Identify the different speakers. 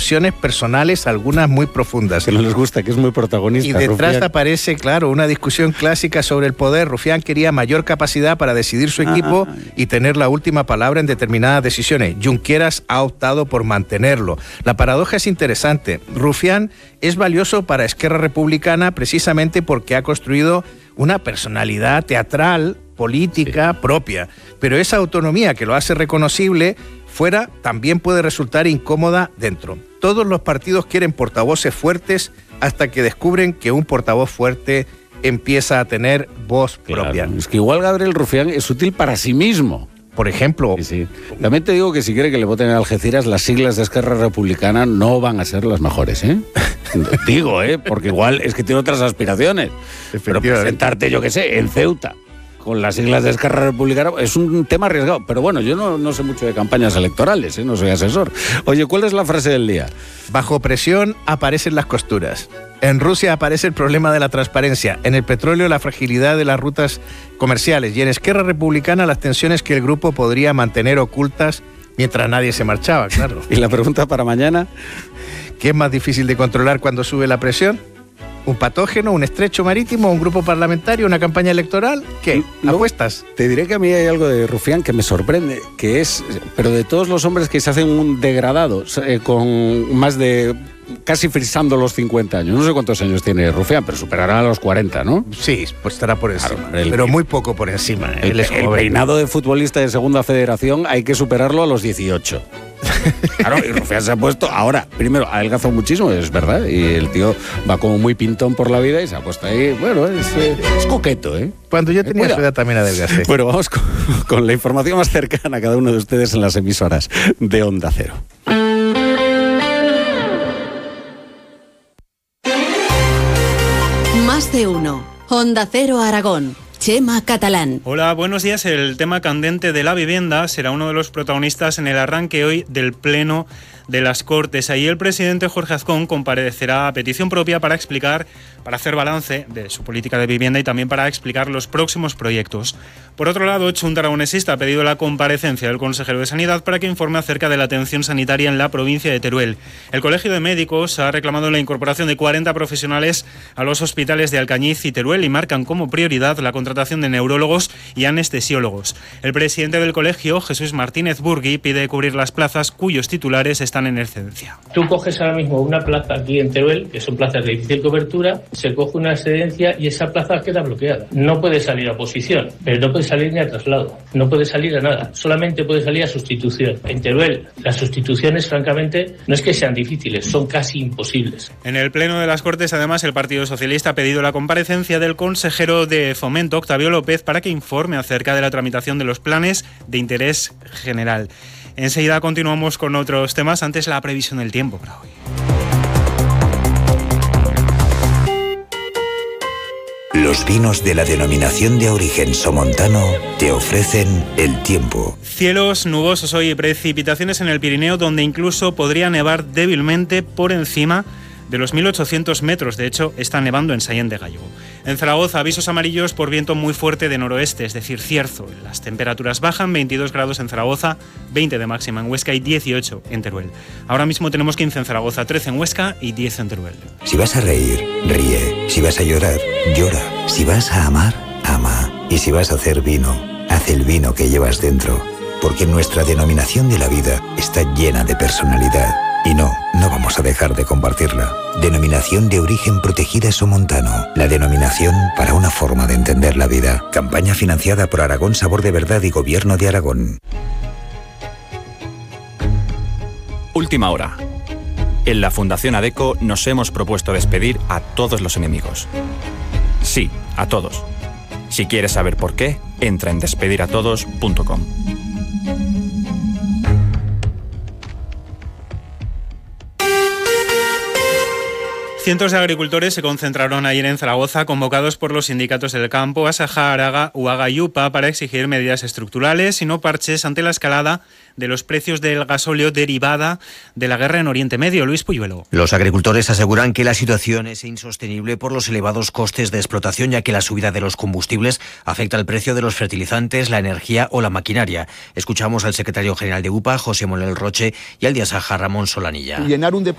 Speaker 1: reflexiones personales, algunas muy profundas.
Speaker 2: Que no les gusta, que es muy protagonista.
Speaker 1: Y detrás
Speaker 2: Rufián.
Speaker 1: aparece, claro, una discusión clásica sobre el poder. Rufián quería mayor capacidad para decidir su equipo y tener la última palabra en determinadas decisiones. Junqueras ha optado por mantenerlo. La paradoja es interesante. Rufián es valioso para Esquerra Republicana precisamente porque ha construido una personalidad teatral, política propia, pero esa autonomía que lo hace reconocible fuera también puede resultar incómoda dentro. Todos los partidos quieren portavoces fuertes hasta que descubren que un portavoz fuerte empieza a tener voz propia.
Speaker 2: Es que igual Gabriel Rufián es útil para sí mismo.
Speaker 1: Por ejemplo...
Speaker 2: Sí. También te digo que si quiere que le voten en Algeciras, las siglas de Esquerra Republicana no van a ser las mejores, ¿eh? Digo, porque igual es que tiene otras aspiraciones. Pero presentarte, yo qué sé, en Ceuta, con las siglas de Esquerra Republicana, es un tema arriesgado. Pero bueno, yo no sé mucho de campañas electorales, no soy asesor. Oye, ¿cuál es la frase del día?
Speaker 1: Bajo presión aparecen las costuras. En Rusia aparece el problema de la transparencia, en el petróleo la fragilidad de las rutas comerciales y en Esquerra Republicana las tensiones que el grupo podría mantener ocultas mientras nadie se marchaba, claro.
Speaker 2: ¿Y la pregunta para mañana?
Speaker 1: ¿Qué es más difícil de controlar cuando sube la presión? ¿Un patógeno, un estrecho marítimo, un grupo parlamentario, una campaña electoral? ¿Qué? ¿Apuestas?
Speaker 2: Te diré que a mí hay algo de Rufián que me sorprende, que es, pero de todos los hombres que se hacen un degradado, con más de... casi frisando los 50 años. No sé cuántos años tiene Rufián, pero superará a los 40, ¿no?
Speaker 1: Sí, pues estará por encima.
Speaker 2: Claro,
Speaker 1: pero muy poco por encima.
Speaker 2: El peinado de futbolista de segunda federación hay que superarlo a los 18. Claro, y Rufián se ha puesto... Ahora, primero, ha adelgazado muchísimo, es verdad, y el tío va como muy pintón por la vida y se ha puesto ahí... Bueno, es coqueto, ¿eh?
Speaker 1: Cuando yo tenía su edad también adelgacé.
Speaker 2: Bueno, vamos con la información más cercana a cada uno de ustedes en las emisoras de Onda Cero.
Speaker 3: Más de uno. Onda Cero Aragón. Chema Catalán.
Speaker 4: Hola, buenos días. El tema candente de la vivienda será uno de los protagonistas en el arranque hoy del Pleno de las Cortes. Ahí el presidente Jorge Azcón comparecerá a petición propia para hacer balance de su política de vivienda y también para explicar los próximos proyectos. Por otro lado, Chunta Aragonesista ha pedido la comparecencia del consejero de Sanidad para que informe acerca de la atención sanitaria en la provincia de Teruel. El Colegio de Médicos ha reclamado la incorporación de 40 profesionales a los hospitales de Alcañiz y Teruel y marcan como prioridad la contratación de neurólogos y anestesiólogos. El presidente del colegio, Jesús Martínez Burgui, pide cubrir las plazas cuyos titulares están en excedencia.
Speaker 5: Tú coges ahora mismo una plaza aquí en Teruel, que son plazas de difícil cobertura, se coge una excedencia y esa plaza queda bloqueada. No puede salir a oposición, pero no puede salir ni a traslado, no puede salir a nada, solamente puede salir a sustitución. En Teruel, las sustituciones, francamente, no es que sean difíciles, son casi imposibles.
Speaker 4: En el Pleno de las Cortes, además, el Partido Socialista ha pedido la comparecencia del consejero de Fomento, Octavio López, para que informe acerca de la tramitación de los planes de interés general. Enseguida continuamos con otros temas, antes la previsión del tiempo para hoy.
Speaker 6: Los vinos de la denominación de origen somontano te ofrecen el tiempo.
Speaker 4: Cielos nubosos hoy y precipitaciones en el Pirineo, donde incluso podría nevar débilmente por encima de los 1.800 metros. De hecho, está nevando en Sallent de Gállego. En Zaragoza, avisos amarillos por viento muy fuerte de noroeste, es decir, cierzo. Las temperaturas bajan, 22 grados en Zaragoza, 20 de máxima en Huesca y 18 en Teruel. Ahora mismo tenemos 15 en Zaragoza, 13 en Huesca y 10 en Teruel.
Speaker 6: Si vas a reír, ríe. Si vas a llorar, llora. Si vas a amar, ama. Y si vas a hacer vino, haz el vino que llevas dentro. Porque nuestra denominación de la vida está llena de personalidad. Y no vamos a dejar de compartirla. Denominación de origen protegida somontano. La denominación para una forma de entender la vida. Campaña financiada por Aragón Sabor de Verdad y Gobierno de Aragón.
Speaker 7: Última hora. En la Fundación ADECO nos hemos propuesto despedir a todos los enemigos. Sí, a todos. Si quieres saber por qué, entra en despediratodos.com.
Speaker 4: Cientos de agricultores se concentraron ayer en Zaragoza, convocados por los sindicatos del campo, Asaja, Araga, UAGA y UPA, para exigir medidas estructurales y no parches ante la escalada de los precios del gasóleo derivada de la guerra en Oriente Medio. Luis Puyuelo.
Speaker 8: Los agricultores aseguran que la situación es insostenible por los elevados costes de explotación, ya que la subida de los combustibles afecta al precio de los fertilizantes, la energía o la maquinaria. Escuchamos al secretario general de UPA, José Manuel Roche, y al de Asaja, Ramón Solanilla.